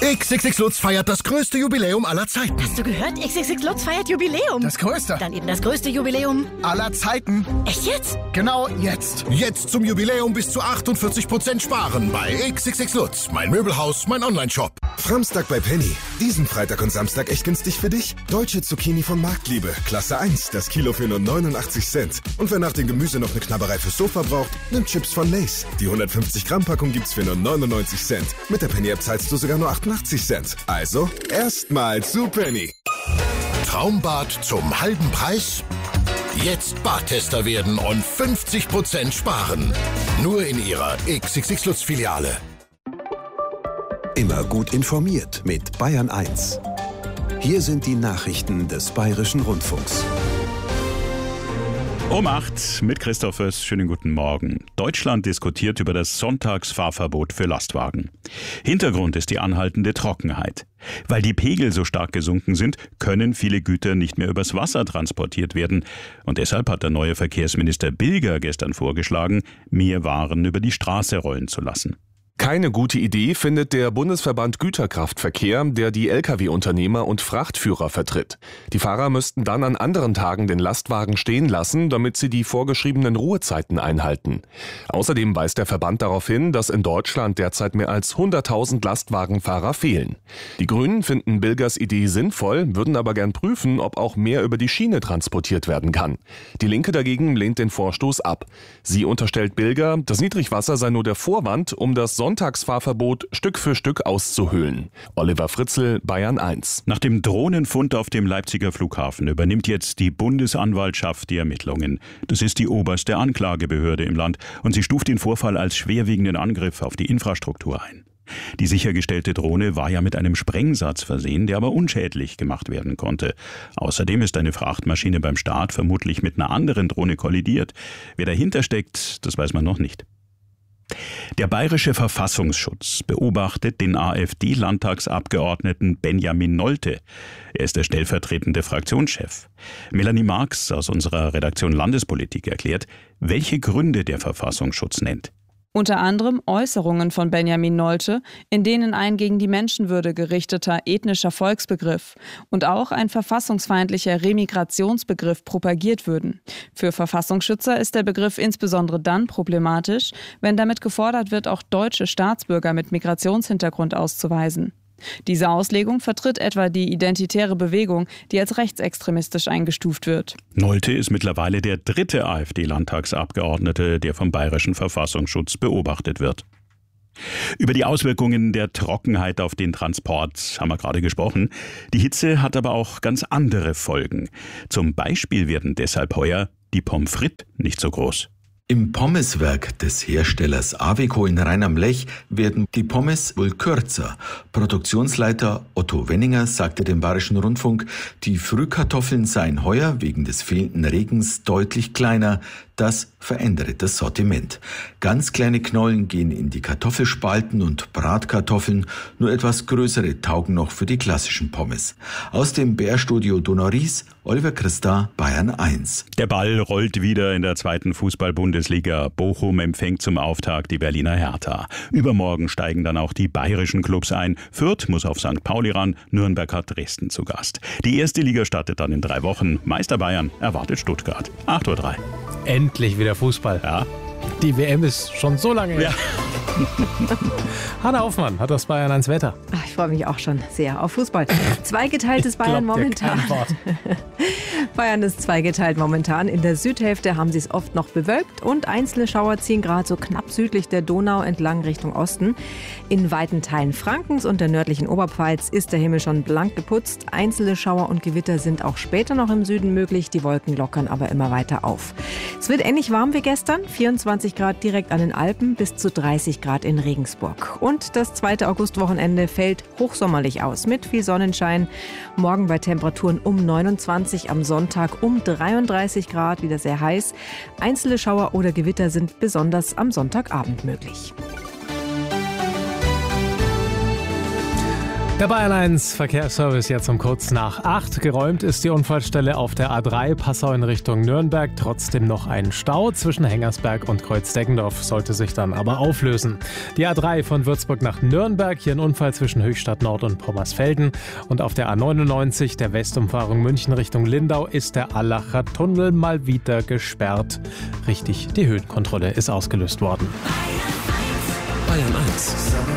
XXX Lutz feiert das größte Jubiläum aller Zeiten. Hast du gehört? XXX Lutz feiert Jubiläum. Das größte. Dann eben das größte Jubiläum aller Zeiten. Echt jetzt? Genau jetzt. Jetzt zum Jubiläum bis zu 48% sparen bei XXX Lutz. Mein Möbelhaus, mein Onlineshop. Samstag bei Penny. Diesen Freitag und Samstag echt günstig für dich. Deutsche Zucchini von Marktliebe. Klasse 1. Das Kilo für nur 89 Cent. Und wer nach dem Gemüse noch eine Knabberei fürs Sofa braucht, nimmt Chips von Lay's. Die 150 Gramm Packung gibt's für nur 99 Cent. Mit der Penny App zahlst du sogar nur 88 Cent. Also, erstmal zu Penny. Traumbad zum halben Preis? Jetzt Badtester werden und 50% sparen. Nur in Ihrer XXX Lutz Filiale. Immer gut informiert mit Bayern 1. Hier sind die Nachrichten des Bayerischen Rundfunks. Um 8 mit Christoph Föss. Schönen guten Morgen. Deutschland diskutiert über das Sonntagsfahrverbot für Lastwagen. Hintergrund ist die anhaltende Trockenheit. Weil die Pegel so stark gesunken sind, können viele Güter nicht mehr übers Wasser transportiert werden. Und deshalb hat der neue Verkehrsminister Bilger gestern vorgeschlagen, mehr Waren über die Straße rollen zu lassen. Keine gute Idee findet der Bundesverband Güterkraftverkehr, der die Lkw-Unternehmer und Frachtführer vertritt. Die Fahrer müssten dann an anderen Tagen den Lastwagen stehen lassen, damit sie die vorgeschriebenen Ruhezeiten einhalten. Außerdem weist der Verband darauf hin, dass in Deutschland derzeit mehr als 100.000 Lastwagenfahrer fehlen. Die Grünen finden Bilgers Idee sinnvoll, würden aber gern prüfen, ob auch mehr über die Schiene transportiert werden kann. Die Linke dagegen lehnt den Vorstoß ab. Sie unterstellt Bilger, das Niedrigwasser sei nur der Vorwand, um das Sonntagsfahrverbot Stück für Stück auszuhöhlen. Oliver Fritzl, Bayern 1. Nach dem Drohnenfund auf dem Leipziger Flughafen übernimmt jetzt die Bundesanwaltschaft die Ermittlungen. Das ist die oberste Anklagebehörde im Land und sie stuft den Vorfall als schwerwiegenden Angriff auf die Infrastruktur ein. Die sichergestellte Drohne war ja mit einem Sprengsatz versehen, der aber unschädlich gemacht werden konnte. Außerdem ist eine Frachtmaschine beim Start vermutlich mit einer anderen Drohne kollidiert. Wer dahinter steckt, das weiß man noch nicht. Der Bayerische Verfassungsschutz beobachtet den AfD-Landtagsabgeordneten Benjamin Nolte. Er ist der stellvertretende Fraktionschef. Melanie Marx aus unserer Redaktion Landespolitik erklärt, welche Gründe der Verfassungsschutz nennt. Unter anderem Äußerungen von Benjamin Nolte, in denen ein gegen die Menschenwürde gerichteter ethnischer Volksbegriff und auch ein verfassungsfeindlicher Remigrationsbegriff propagiert würden. Für Verfassungsschützer ist der Begriff insbesondere dann problematisch, wenn damit gefordert wird, auch deutsche Staatsbürger mit Migrationshintergrund auszuweisen. Diese Auslegung vertritt etwa die Identitäre Bewegung, die als rechtsextremistisch eingestuft wird. Nolte ist mittlerweile der dritte AfD-Landtagsabgeordnete, der vom Bayerischen Verfassungsschutz beobachtet wird. Über die Auswirkungen der Trockenheit auf den Transport haben wir gerade gesprochen. Die Hitze hat aber auch ganz andere Folgen. Zum Beispiel werden deshalb heuer die Pommes frites nicht so groß. Im Pommeswerk des Herstellers Aveco in Rhein am Lech werden die Pommes wohl kürzer. Produktionsleiter Otto Wenninger sagte dem Bayerischen Rundfunk, die Frühkartoffeln seien heuer wegen des fehlenden Regens deutlich kleiner. Das verändere das Sortiment. Ganz kleine Knollen gehen in die Kartoffelspalten und Bratkartoffeln, nur etwas größere taugen noch für die klassischen Pommes. Aus dem BR-Studio Donauries, Oliver Christa, Bayern 1. Der Ball rollt wieder in der zweiten Fußball-Bundesliga. Bochum empfängt zum Auftakt die Berliner Hertha. Übermorgen steigen dann auch die bayerischen Clubs ein. Fürth muss auf St. Pauli ran, Nürnberg hat Dresden zu Gast. Die erste Liga startet dann in 3 Wochen. Meister Bayern erwartet Stuttgart. 8:03 Uhr. Endlich wieder Fußball. Ja. Die WM ist schon so lange her. Ja. Hanna Hoffmann hat das Bayern 1 Wetter. Ich freue mich auch schon sehr auf Fußball. Zweigeteiltes Bayern momentan. Bayern ist zweigeteilt momentan. In der Südhälfte haben sie es oft noch bewölkt und einzelne Schauer ziehen gerade so knapp südlich der Donau entlang Richtung Osten. In weiten Teilen Frankens und der nördlichen Oberpfalz ist der Himmel schon blank geputzt. Einzelne Schauer und Gewitter sind auch später noch im Süden möglich. Die Wolken lockern aber immer weiter auf. Es wird ähnlich warm wie gestern. 24 Grad direkt an den Alpen bis zu 30 Grad in Regensburg. Und das 2. Augustwochenende fällt hochsommerlich aus mit viel Sonnenschein. Morgen bei Temperaturen um 29, am Sonntag um 33 Grad, wieder sehr heiß. Einzelne Schauer oder Gewitter sind besonders am Sonntagabend möglich. Der Bayern 1 Verkehrsservice jetzt um kurz nach 8. Geräumt ist die Unfallstelle auf der A3 Passau in Richtung Nürnberg. Trotzdem noch ein Stau zwischen Hengersberg und Kreuz-Deggendorf, sollte sich dann aber auflösen. Die A3 von Würzburg nach Nürnberg, hier ein Unfall zwischen Höchstadt Nord und Pommersfelden. Und auf der A99, der Westumfahrung München Richtung Lindau, ist der Allacher Tunnel mal wieder gesperrt. Richtig, die Höhenkontrolle ist ausgelöst worden. Bayern 1.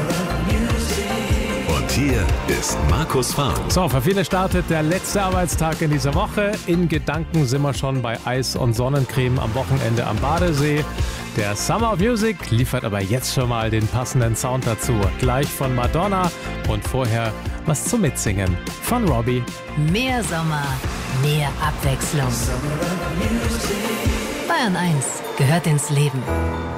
Und hier ist Markus Fahr. So, für viele startet der letzte Arbeitstag in dieser Woche. In Gedanken sind wir schon bei Eis und Sonnencreme am Wochenende am Badesee. Der Summer of Music liefert aber jetzt schon mal den passenden Sound dazu. Gleich von Madonna und vorher was zum Mitsingen von Robbie. Mehr Sommer, mehr Abwechslung. Bayern 1 gehört ins Leben.